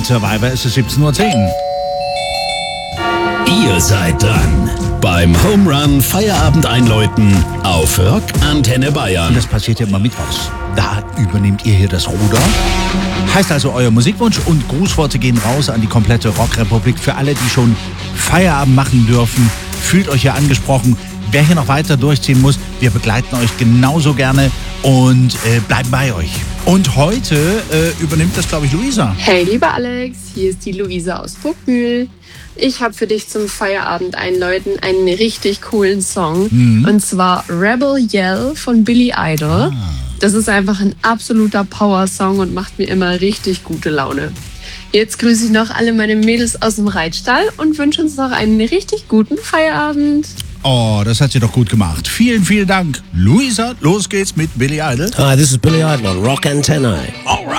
mit Survivor ist es 17:10 Uhr. Ihr seid dran beim Home Run Feierabend einläuten auf Rock Antenne Bayern. Das passiert ja immer mittwochs. Da übernehmt ihr hier das Ruder. Heißt also euer Musikwunsch und Grußworte gehen raus an die komplette Rockrepublik. Für alle, die schon Feierabend machen dürfen, fühlt euch hier angesprochen. Wer hier noch weiter durchziehen muss, wir begleiten euch genauso gerne und bleiben bei euch. Und heute übernimmt das, glaube ich, Luisa. Hey, lieber Alex, hier ist die Luisa aus Bruckmühl. Ich habe für dich zum Feierabend einläuten einen richtig coolen Song. Und zwar Rebel Yell von Billy Idol. Das ist einfach ein absoluter Power-Song und macht mir immer richtig gute Laune. Jetzt grüße ich noch alle meine Mädels aus dem Reitstall und wünsche uns noch einen richtig guten Feierabend. Oh, das hat sie doch gut gemacht. Vielen, vielen Dank. Luisa, los geht's mit Billy Idol. Hi, this is Billy Idol on Rock Antenne. Alright.